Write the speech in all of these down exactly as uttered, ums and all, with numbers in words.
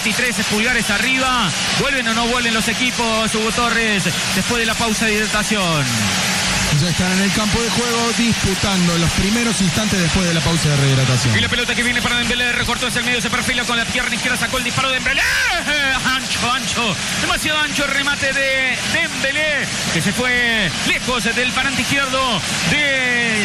veintitrés pulgares arriba. ¿Vuelven o no vuelven los equipos, Hugo Torres, después de la pausa de hidratación? Ya están en el campo de juego disputando los primeros instantes después de la pausa de rehidratación. Y la pelota que viene para Dembélé, recortó hacia el medio, se perfila con la pierna izquierda, sacó el disparo de Dembélé. Ancho, ancho, demasiado ancho el remate de Dembélé, que se fue lejos del parante izquierdo de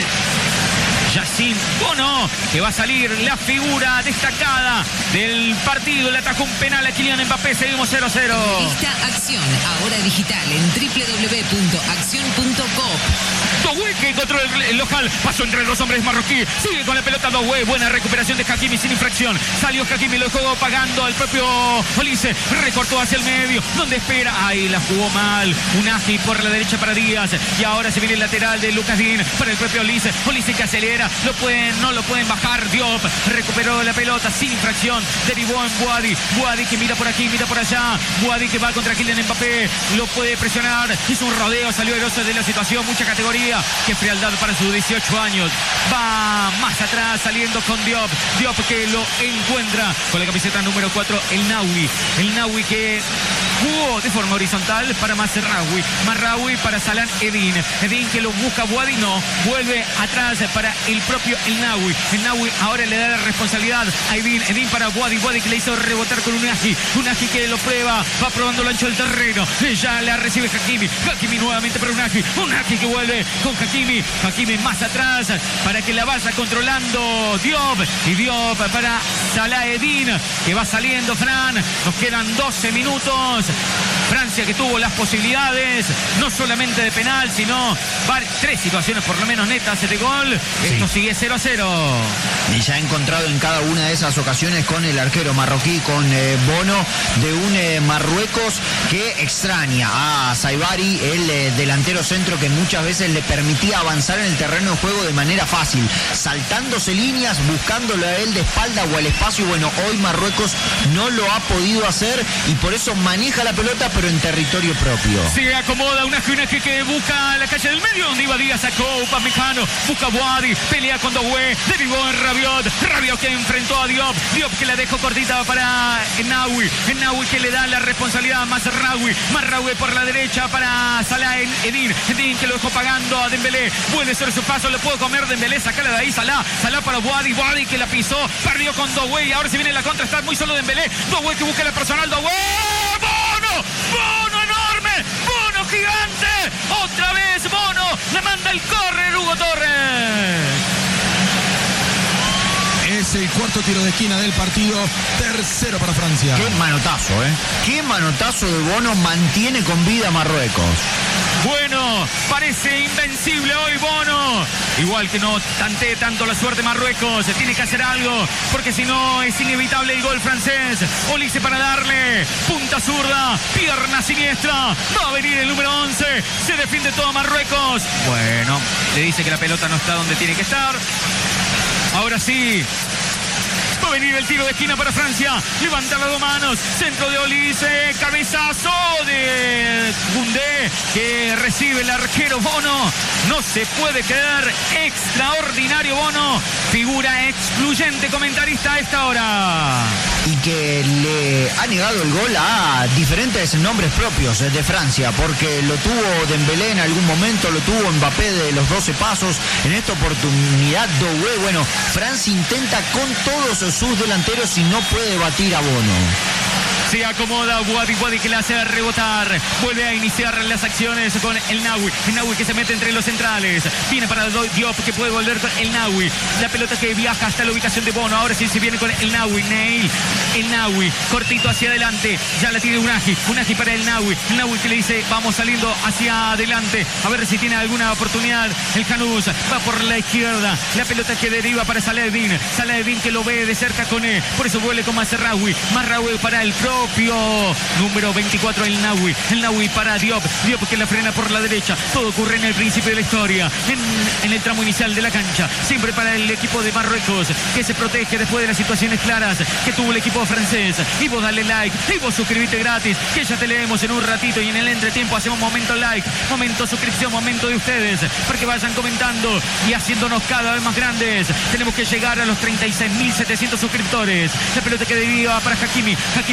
Yacine Bono, que va a salir la figura destacada del partido. Le atajó un penal a Kylian Mbappé. Seguimos cero a cero. Esta acción ahora digital en doble u doble u doble u punto acción punto com. Doué que encontró el, el local, pasó entre los hombres marroquí, sigue con la pelota Doué, buena recuperación de Hakimi sin infracción. Salió Hakimi, lo dejó pagando al propio Olise, recortó hacia el medio, donde espera, ahí la jugó mal, un ágil por la derecha para Díaz, y ahora se viene el lateral de Lucas Digne para el propio Olise, Olise que acelera, lo pueden, no lo pueden bajar. Diop recuperó la pelota sin infracción, derivó en Boadi, Boadi que mira por aquí, mira por allá, Boadi que va contra Kylian Mbappé, lo puede presionar, hizo un rodeo, salió eroso de la situación, mucha categoría. Qué frialdad para sus dieciocho años. Va más atrás saliendo con Diop. Diop que lo encuentra con la camiseta número cuatro, el Naui. El Naui que jugó de forma horizontal para Mazraoui. Mazraoui para Salah Eddin. Eddin que lo busca Boadi, no. Vuelve atrás para el propio el Naui. El Naui ahora le da la responsabilidad a Eddin. Eddin para Boadi. Boadi que le hizo rebotar con un Aji. Un Aji que lo prueba. Va probando el ancho del terreno. Ya la recibe Hakimi. Hakimi nuevamente para un Aji. Un Aji que vuelve con Hakimi, Hakimi más atrás para que la vaya controlando Diop, y Diop para Salah Eddin que va saliendo. Fran, nos quedan doce minutos. Francia que tuvo las posibilidades no solamente de penal, sino tres situaciones por lo menos netas de gol. Sí. Esto sigue cero a cero. Y ya ha encontrado en cada una de esas ocasiones con el arquero marroquí, con eh, Bono, de un eh, Marruecos que extraña a Saibari, el eh, delantero centro que muchas veces le permitía avanzar en el terreno de juego de manera fácil, saltándose líneas, buscándolo a él de espalda o al espacio. Y bueno, hoy Marruecos no lo ha podido hacer y por eso maneja la pelota pero en territorio propio. Se acomoda una esquina que, que busca la calle del medio donde iba Díaz, sacó Upamecano, busca Boadi, pelea con Doué, derivó en Rabiot, Rabiot que enfrentó a Diop, Diop que la dejó cortita para Naui, Naui que le da la responsabilidad a Mazraoui, Mazraoui por la derecha para Salah Eddin, Eddin que lo dejó pagando a Dembélé, vuelve sobre su paso, le puedo comer Dembélé, sacala de ahí Salah, Salah para Boadi, Boadi que la pisó, perdió con Doué y ahora se viene la contra, está muy solo Dembélé, Doué que busca la personal, Doué, Bono, Bono enorme, Bono gigante, otra vez Bono, la manda el córner Hugo Torres. Es el cuarto tiro de esquina del partido, tercero para Francia. Qué manotazo, ¿eh? Qué manotazo de Bono, mantiene con vida a Marruecos. Bueno, parece invencible hoy Bono. Igual que no tantee tanto la suerte Marruecos, se tiene que hacer algo, porque si no es inevitable el gol francés. Olise para darle, punta zurda, pierna siniestra, va a venir el número once, se defiende todo Marruecos. Bueno, le dice que la pelota no está donde tiene que estar. Ahora sí, va a venir el tiro de esquina para Francia. Levanta las dos manos. Centro de Olise. Cabezazo de Koundé que recibe el arquero Bono. No se puede quedar. Extraordinario Bono. Figura excluyente comentarista a esta hora. Y que le ha negado el gol a diferentes nombres propios de Francia, porque lo tuvo Dembélé en algún momento, lo tuvo Mbappé de los doce pasos. En esta oportunidad Doué. Bueno, Francia intenta con todos sus delanteros y no puede batir a Bono. Se acomoda Boadi, Boadi que la hace rebotar. Vuelve a iniciar las acciones con el Naui. El Naui que se mete entre los centrales. Viene para Diop que puede volver con el Naui. La pelota que viaja hasta la ubicación de Bono. Ahora sí se viene con el Naui. Neil. El Naui. Cortito hacia adelante. Ya la tiene Unagi. Unagi para el Naui. El Naui que le dice vamos saliendo hacia adelante. A ver si tiene alguna oportunidad. El Canús va por la izquierda. La pelota que deriva para Salah Eddin. Salah Eddin que lo ve de cerca con él. Por eso vuelve con Mazraoui. Mazraoui para el pro. Número veinticuatro el Naui, el Naui para Diop, Diop que la frena por la derecha. Todo ocurre en el principio de la historia, en, en el tramo inicial de la cancha, siempre para el equipo de Marruecos que se protege después de las situaciones claras que tuvo el equipo francés. Y vos dale like, y vos suscribite gratis, que ya te leemos en un ratito y en el entretiempo hacemos momento like, momento suscripción, momento de ustedes, para que vayan comentando y haciéndonos cada vez más grandes. Tenemos que llegar a los treinta y seis mil setecientos suscriptores. La pelota que deriva para Hakimi, Hakimi